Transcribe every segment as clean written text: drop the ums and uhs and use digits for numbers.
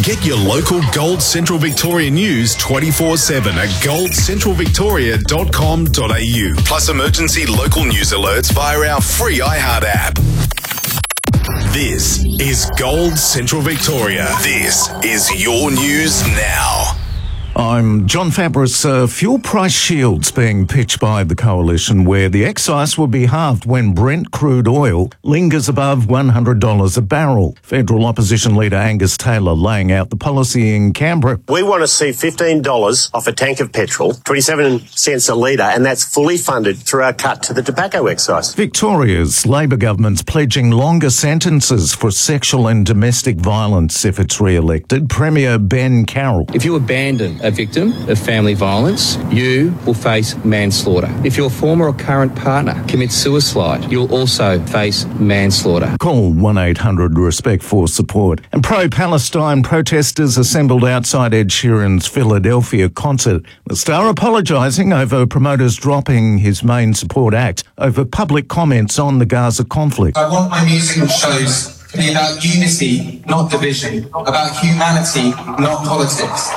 Get your local Gold Central Victoria news 24/7 at goldcentralvictoria.com.au. Plus emergency local news alerts via our free iHeart app. This is Gold Central Victoria. This is your news now. I'm John Fabris. Fuel price shields being pitched by the Coalition, where the excise will be halved when Brent crude oil lingers above $100 a barrel. Federal opposition leader Angus Taylor laying out the policy in Canberra. We want to see $15 off a tank of petrol, 27 cents a litre, and that's fully funded through our cut to the tobacco excise. Victoria's Labor government's pledging longer sentences for sexual and domestic violence if it's re-elected. Premier Ben Carroll. If you abandon a victim of family violence, you will face manslaughter. If your former or current partner commits suicide, you'll also face manslaughter. Call 1-800-RESPECT for support. And pro-Palestine protesters assembled outside Ed Sheeran's Philadelphia concert. The star apologising over promoters dropping his main support act over public comments on the Gaza conflict. I want my musical shows to be about unity, not division, about humanity, not politics.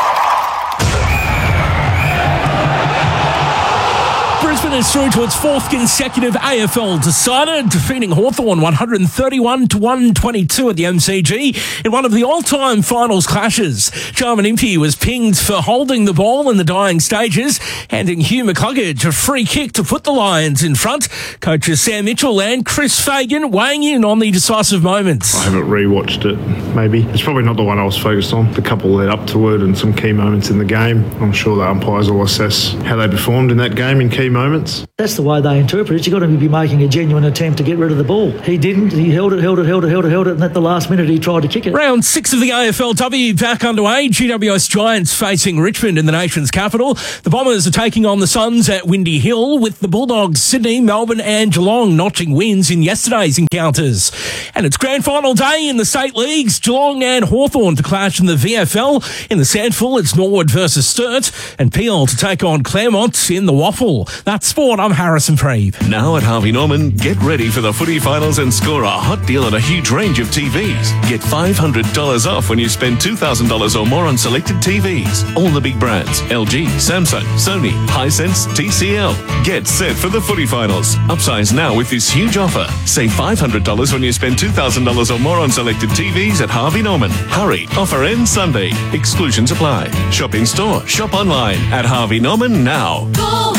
Brisbane is through to its fourth consecutive AFL decider, defeating Hawthorn 131-122 at the MCG in one of the all-time finals clashes. Jarman Impey was pinged for holding the ball in the dying stages, handing Hugh McCluggage a free kick to put the Lions in front. Coaches Sam Mitchell and Chris Fagan weighing in on the decisive moments. I haven't rewatched it, maybe. It's probably not the one I was focused on. The couple led up to it and some key moments in the game. I'm sure the umpires will assess how they performed in that game in key moments. That's the way they interpret it. You've got to be making a genuine attempt to get rid of the ball. He didn't. He held it, and at the last minute he tried to kick it. Round 6 of the AFLW back underway. GWS Giants facing Richmond in the nation's capital. The Bombers are taking on the Suns at Windy Hill, with the Bulldogs Sydney, Melbourne and Geelong notching wins in yesterday's encounters. And it's grand final day in the state leagues. Geelong and Hawthorn to clash in the VFL. In the Sandful, it's Norwood versus Sturt, and Peel to take on Claremont in the Waffle. That's sport. I'm Harrison Freeb. Now at Harvey Norman, get ready for the footy finals and score a hot deal on a huge range of TVs. Get $500 off when you spend $2,000 or more on selected TVs. All the big brands: LG, Samsung, Sony, Hisense, TCL. Get set for the footy finals. Upsize now with this huge offer. Save $500 when you spend $2,000 or more on selected TVs at Harvey Norman. Hurry, offer ends Sunday. Exclusions apply. Shop in store, shop online at Harvey Norman now. Gold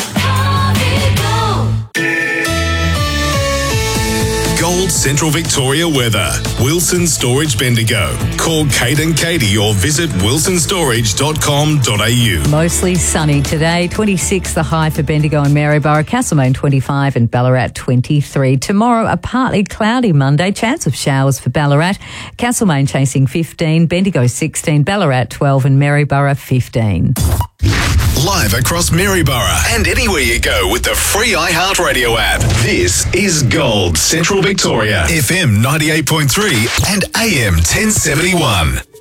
Central Victoria weather. Wilson Storage Bendigo. Call Kate and Katie or visit wilsonstorage.com.au. Mostly sunny today. 26 the high for Bendigo and Maryborough. Castlemaine 25 and Ballarat 23. Tomorrow a partly cloudy Monday. Chance of showers for Ballarat. Castlemaine chasing 15, Bendigo 16, Ballarat 12 and Maryborough 15. Live across Maryborough and anywhere you go with the free iHeartRadio app. This is Gold Central Victoria, FM 98.3 and AM 1071.